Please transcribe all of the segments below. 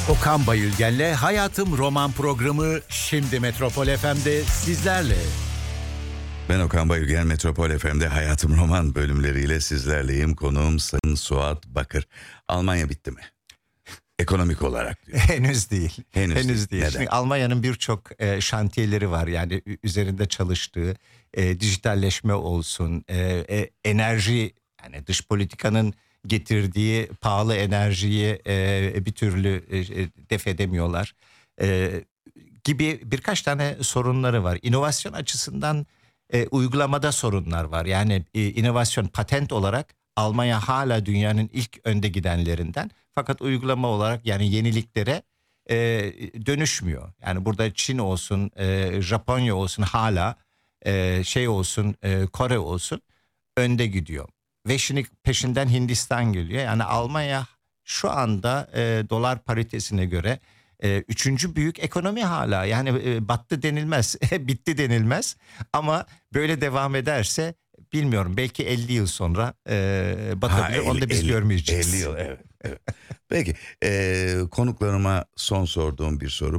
Okan Bayülgen'le Hayatım Roman programı şimdi Metropol FM'de sizlerle. Ben Okan Bayülgen, Metropol FM'de Hayatım Roman bölümleriyle sizlerleyim. Konuğum Sayın Suat Bakır. Almanya bitti mi? Ekonomik olarak diyor. Henüz değil. Henüz değil. Neden? Şimdi Almanya'nın birçok şantiyeleri var. Yani üzerinde çalıştığı dijitalleşme olsun, enerji, yani dış politikanın getirdiği pahalı enerjiyi bir türlü def edemiyorlar. Gibi birkaç tane sorunları var. İnovasyon açısından uygulamada sorunlar var. Yani inovasyon patent olarak Almanya hala dünyanın ilk önde gidenlerinden. Fakat uygulama olarak yani yeniliklere dönüşmüyor. Yani burada Çin olsun, Japonya olsun hala olsun, Kore olsun önde gidiyor. Ve şimdi peşinden Hindistan geliyor. Yani Almanya şu anda dolar paritesine göre üçüncü büyük ekonomi hala. Yani battı denilmez, bitti denilmez. Ama böyle devam ederse bilmiyorum, belki 50 yıl sonra batabilir. Onu da biz görmeyeceğiz. 50 yıl, evet. Peki konuklarıma son sorduğum bir soru.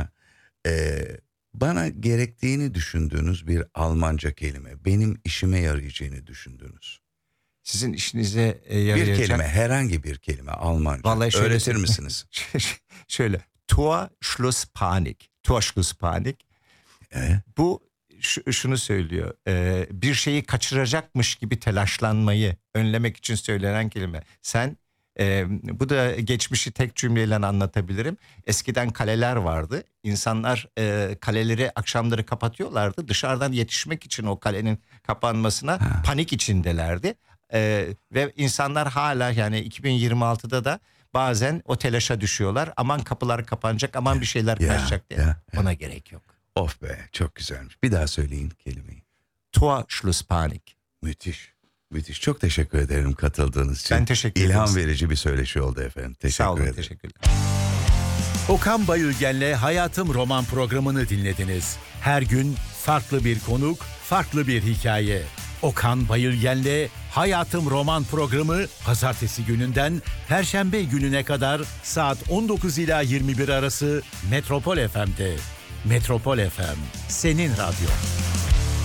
Bana gerektiğini düşündüğünüz bir Almanca kelime, benim işime yarayacağını düşündüğünüz. Sizin işinize yarayacak. Bir kelime, herhangi bir kelime Almanca. Vallahi şöyle öğretir misiniz? Şöyle, Torschlusspanik. Torschlusspanik. Bu şunu söylüyor. Bir şeyi kaçıracakmış gibi telaşlanmayı önlemek için söylenen kelime. Bu da geçmişi tek cümleyle anlatabilirim. Eskiden kaleler vardı. İnsanlar kaleleri akşamları kapatıyorlardı. Dışarıdan yetişmek için o kalenin kapanmasına panik içindelerdi. Ve insanlar hala, yani 2026'da da bazen o telaşa düşüyorlar. Aman kapılar kapanacak, aman bir şeyler kaçacak diye. Ona gerek yok. Of be, çok güzelmiş. Bir daha söyleyin kelimeyi. Torschlusspanik. Müthiş. Müthiş. Çok teşekkür ederim katıldığınız için. Ben teşekkür ederim. İlham verici bir söyleşi oldu efendim. Sağ olun, ederim. teşekkürler. Okan Bayülgen'le Hayatım Roman programını dinlediniz. Her gün farklı bir konuk, farklı bir hikaye. Okan Bayülgen'le Hayatım Roman programı pazartesi gününden perşembe gününe kadar saat 19 ila 21 arası Metropol FM'de. Metropol FM, senin radyo.